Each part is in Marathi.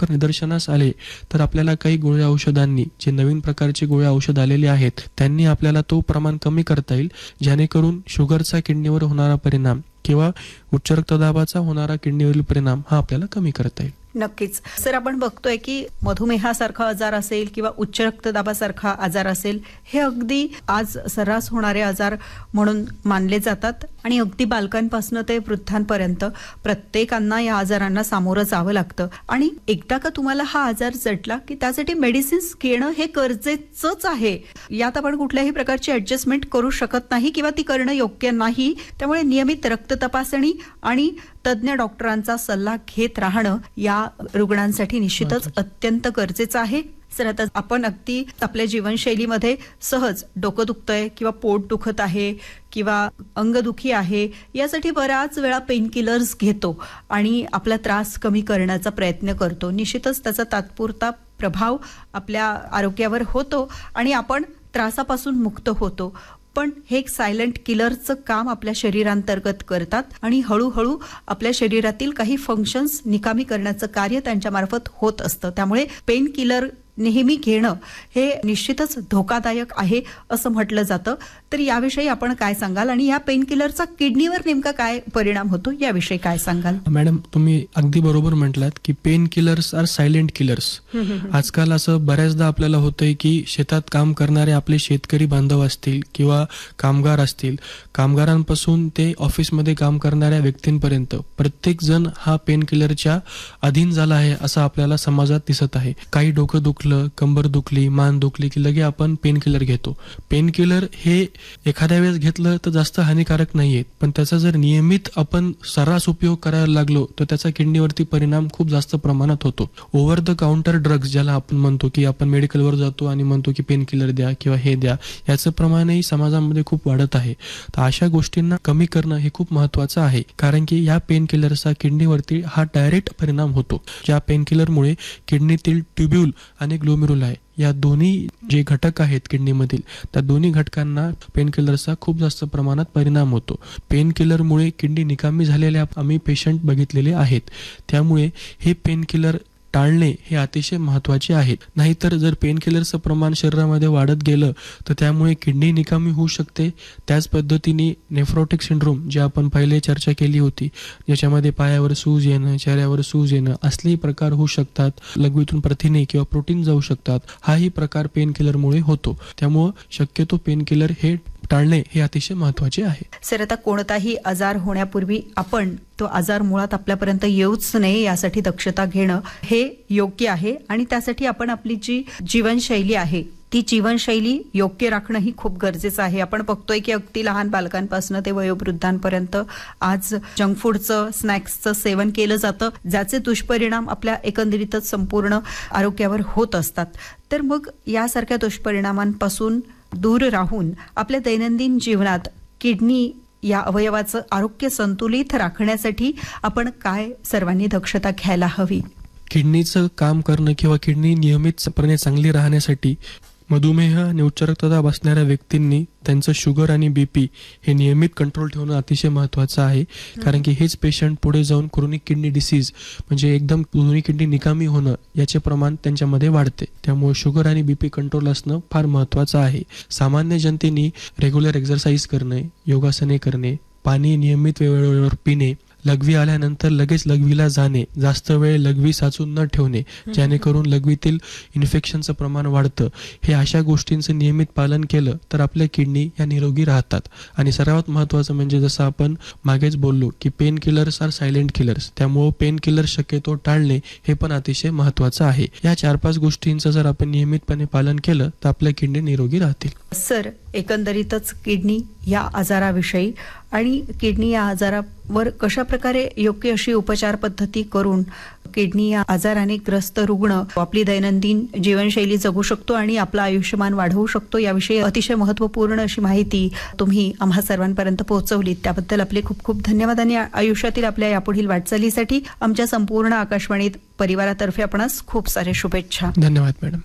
लवकर निदर्शनास आले तर आपल्याला काही गोळ्या औषधांनी, जे नवीन प्रकारचे गोळ्या औषध आलेले आहेत, त्यांनी आपल्याला तो प्रमाण कमी करता येईल, जेणेकरून शुगरचा किडनीवर होणारा परिणाम किंवा उच्च रक्तदाबाचा होणारा किडनीवरील परिणाम हा आपल्याला कमी करता येईल. नक्कीच सर, आपण बघतोय की मधुमेहासारखा आजार असेल किंवा उच्च रक्तदाबासारखा आजार असेल, हे अगदी आज सर्रास होणारे आजार म्हणून मानले जातात आणि अगदी बालकांपासून ते वृद्धांपर्यंत प्रत्येकांना या आजारांना सामोरं जावं लागतं. आणि एकदा का तुम्हाला हा आजार जडला की त्यासाठी मेडिसिन्स घेणं हे गरजेचंच आहे. यात आपण कुठल्याही प्रकारची ऍडजस्टमेंट करू शकत नाही किंवा ती करणं योग्य नाही. त्यामुळे नियमित रक्त तपासणी आणि तज्ञ डॉक्टरांचा सल्ला घेत राहणं या रुग्णांसाठी निश्चितच अत्यंत गरजेचं आहे. सर, आता आपण अगदी आपल्या जीवनशैलीमध्ये सहज डोकं दुखतंय किंवा पोट दुखत आहे किंवा अंगदुखी आहे, यासाठी बऱ्याच वेळा पेन किलर्स घेतो आणि आपला त्रास कमी करण्याचा प्रयत्न करतो. निश्चितच त्याचा तात्पुरता प्रभाव आपल्या आरोग्यावर होतो आणि आपण त्रासापासून मुक्त होतो. पण हे एक सायलेंट किलरचं काम आपल्या शरीरांतर्गत करतात आणि हळूहळू आपल्या शरीरातील काही फंक्शन्स निकामी करण्याचं कार्य त्यांच्यामार्फत होत असतं. त्यामुळे पेन किलर नेहमी घेणं हे निश्चितच धोकादायक आहे असं म्हटलं जातं. तर याविषयी आपण काय सांगाल आणि या पेन किलरचा किडनीवर नेमका काय परिणाम होतो याविषयी काय सांगाल? मॅडम, तुम्ही अगदी बरोबर म्हटलात की pain killers R silent killers. आजकाल असं बऱ्याचदा आपल्याला होतंय की शेतात काम करणारे आपले शेतकरी बांधव असतील किंवा कामगार असतील, कामगारांपासून ते ऑफिसमध्ये काम करणाऱ्या व्यक्तींपर्यंत प्रत्येक जण हा पेन किलरच्या अधीन झाला आहे असं आपल्याला समाजात दिसत आहे. काही डोकं दुखलं, कंबर दुखली, मान दुखली की लगे आपण पेन किलर घेतो. पेन किलर हे एखाद्या वेळेस घेतलं तर जास्त हानिकारक नाहीये, पण त्याचा जर नियमित आपण सर्रास उपयोग करायला लागलो तर त्याचा किडनीवरती परिणाम खूप जास्त प्रमाणात होतो. ओव्हर द काउंटर ड्रग्ज ज्याला आपण म्हणतो, की आपण मेडिकलवर जातो आणि म्हणतो की पेन किलर द्या किंवा हे द्या, याचं प्रमाणही समाजामध्ये खूप वाढत आहे. तर अशा गोष्टींना कमी करणं हे खूप महत्वाचं आहे, कारण की या पेन किलरचा किडनीवरती हा डायरेक्ट परिणाम होतो. या पेन किलरमुळे किडनीतील ट्युब्यूल आणि ग्लोमेरुलाई या दोन्ही जे घटक आहेत किडनीमधील, त्या दोन्ही घटकांना पेन किलरचा खूप जास्त प्रमाणात परिणाम होतो. पेन किलरमुळे किडनी निकामी झालेल्या आम्ही पेशंट बघितलेले आहेत. त्यामुळे हे पेन किलर टाळणे हे अतिशय महत्वाचे आहे. नाहीतर जर पेन किलरचं प्रमाण शरीरामध्ये वाढत गेलं तर त्यामुळे किडनी निकामी होऊ शकते. त्याच पद्धतीने नेफ्रोटिक सिंड्रोम, जे आपण पहिले चर्चा केली होती, ज्याच्यामध्ये पायावर सूज येणं, चेहऱ्यावर सूज येणं, असलेही प्रकार होऊ शकतात. लघवीतून प्रथिने किंवा प्रोटीन जाऊ शकतात. हाही प्रकार पेन किलरमुळे होतो. त्यामुळं शक्यतो पेन किलर हे टाळणे हे अतिशय महत्वाचे आहे. सर, आता कोणताही आजार होण्यापूर्वी आपण तो आजार मुळात आपल्यापर्यंत येऊच नये यासाठी दक्षता घेणं हे योग्य आहे आणि त्यासाठी आपण आपली जी जीवनशैली आहे ती जीवनशैली योग्य राखणं ही खूप गरजेचं आहे. आपण बघतोय की अगदी लहान बालकांपासून ते वयोवृद्धांपर्यंत आज जंक फूडचं, स्नॅक्सचं सेवन केलं जातं, ज्याचे दुष्परिणाम आपल्या एकंदरीतच संपूर्ण आरोग्यावर होत असतात. तर मग यासारख्या दुष्परिणामांपासून दूर राहून आपल्या दैनंदिन जीवनात किडनी या अवयवाचं आरोग्य संतुलित राखण्यासाठी आपण काय सर्वांनी दक्षता घ्यायला हवी? किडनीचं काम करणं किंवा किडनी नियमितपणे चांगली राहण्यासाठी मधुमेह आणि उच्च रक्तदाब असणाऱ्या व्यक्तींनी त्यांचं शुगर आणि बीपी हे नियमित कंट्रोल ठेवणं अतिशय महत्त्वाचं आहे. कारण की हेच पेशंट पुढे जाऊन क्रोनिक किडनी डिसीज म्हणजे एकदम दोन्ही किडनी निकामी होणं याचे प्रमाण त्यांच्यामध्ये वाढते. त्यामुळे शुगर आणि बीपी कंट्रोल असणं फार महत्त्वाचं आहे. सामान्य जनतेने रेग्युलर एक्सरसाइज करणे, योगासने करणे, पाणी नियमित वेळेवर पिणे, लघवी आल्यानंतर लगेच लघवीला जाणे, जास्त वेळ लघवी साचून न ठेवणे, जेणेकरून लघवीतील इन्फेक्शनचं प्रमाण वाढतं. हे अशा गोष्टींचं नियमित पालन केलं तर आपल्या किडनी या निरोगी राहतात. आणि सर्वात महत्त्वाचं म्हणजे जसं आपण मागेच बोललो की pain killers R silent killers, त्यामुळं पेन किलर शक्यतो टाळणे हे पण अतिशय महत्त्वाचं आहे. या 4-5 गोष्टींचं जर आपण नियमितपणे पालन केलं तर आपल्या किडनी निरोगी राहतील. सर, एकंदरीतच किडनी या आजाराविषयी आणि किडनी या आजारावर कशा प्रकारे योग्य अशी उपचार पद्धती करून किडनी या आजाराने ग्रस्त रुग्ण आपली दैनंदिन जीवनशैली जगू शकतो आणि आपलं आयुष्यमान वाढवू शकतो, याविषयी अतिशय महत्त्वपूर्ण अशी माहिती तुम्ही आम्हा सर्वांपर्यंत पोहोचवलीत. त्याबद्दल आपले खूप खूप धन्यवाद आणि आयुष्यातील आपल्या यापुढील वाटचालीसाठी आमच्या संपूर्ण आकाशवाणी परिवारातर्फे आपणास खूप सारे शुभेच्छा. धन्यवाद मॅडम.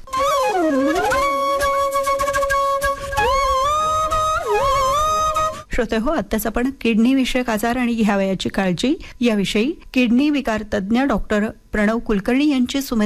श्रोते हो, आत्ताच आपण किडनी विषयक आजार आणि घ्यावयाची काळजी याविषयी किडनी विकार तज्ञ डॉक्टर प्रणव कुलकर्णी यांची